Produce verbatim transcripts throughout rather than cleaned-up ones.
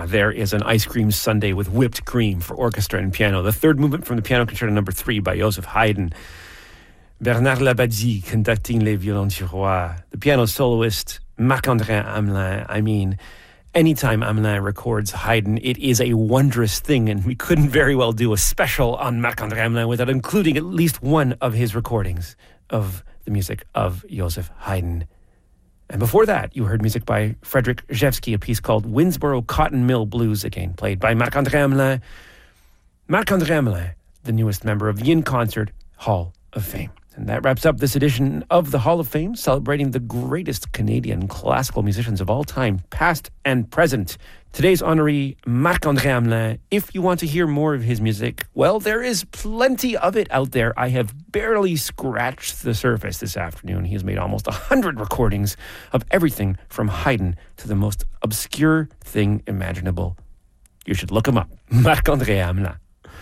Ah, there is an ice cream sundae with whipped cream for orchestra and piano. The third movement from the Piano Concerto Number Three by Joseph Haydn. Bernard Labadie conducting Les Violons du Roi. The piano soloist Marc-André Hamelin. I mean, anytime Hamelin records Haydn, it is a wondrous thing, and we couldn't very well do a special on Marc-André Hamelin without including at least one of his recordings of the music of Joseph Haydn. And before that, you heard music by Frederick Rzewski, a piece called Winnsboro Cotton Mill Blues, again played by Marc-André Hamelin. Marc-André Hamelin, the newest member of the In Concert Hall of Fame. And that wraps up this edition of the Hall of Fame, celebrating the greatest Canadian classical musicians of all time, past and present. Today's honoree, Marc-André Hamelin. If you want to hear more of his music, well, there is plenty of it out there. I have barely scratched the surface this afternoon. He has made almost one hundred recordings of everything from Haydn to the most obscure thing imaginable. You should look him up, Marc-André Hamelin.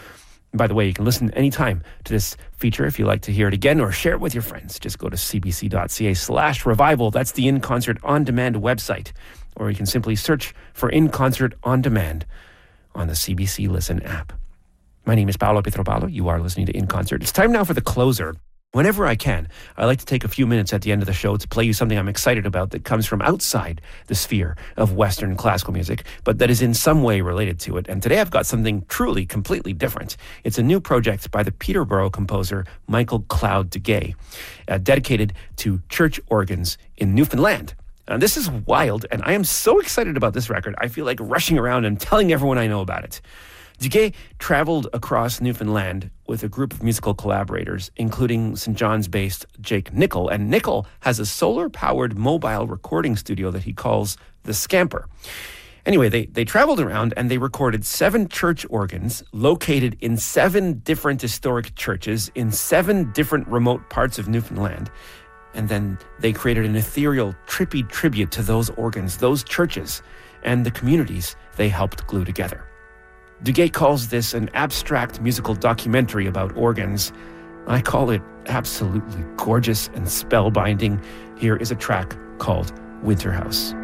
By the way, you can listen anytime to this feature if you like to hear it again or share it with your friends. Just go to cbc.ca slash revival. That's the In Concert On Demand website. Or you can simply search for In Concert On Demand on the C B C Listen app. My name is Paolo Pietropalo. You are listening to In Concert. It's time now for the closer. Whenever I can, I like to take a few minutes at the end of the show to play you something I'm excited about that comes from outside the sphere of Western classical music, but that is in some way related to it. And today I've got something truly, completely different. It's a new project by the Peterborough composer Michael Cloud Duguay, uh, dedicated to church organs in Newfoundland. And this is wild, and I am so excited about this record, I feel like rushing around and telling everyone I know about it. Duguay traveled across Newfoundland with a group of musical collaborators, including Saint John's-based Jake Nickel. And Nickel has a solar-powered mobile recording studio that he calls the Scamper. Anyway, they, they traveled around and they recorded seven church organs located in seven different historic churches in seven different remote parts of Newfoundland. And then they created an ethereal, trippy tribute to those organs, those churches, and the communities they helped glue together. Duguay calls this an abstract musical documentary about organs. I call it absolutely gorgeous and spellbinding. Here is a track called Winterhouse.